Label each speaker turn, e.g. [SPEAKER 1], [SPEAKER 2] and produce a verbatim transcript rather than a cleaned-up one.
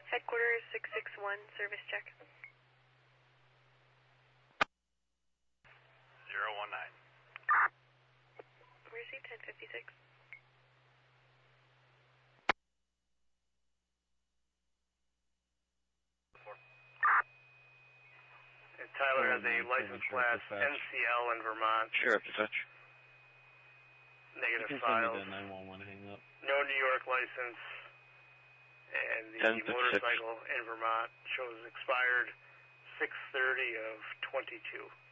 [SPEAKER 1] Headquarters six six one, service check.
[SPEAKER 2] zero one nine.
[SPEAKER 1] We received ten fifty-six.
[SPEAKER 3] And Tyler has a license class N C L in Vermont.
[SPEAKER 4] Sheriff Dispatch.
[SPEAKER 3] Negative files.
[SPEAKER 5] nine one one hang up.
[SPEAKER 3] No New York license. And the motorcycle in Vermont shows expired six thirty of twenty-two.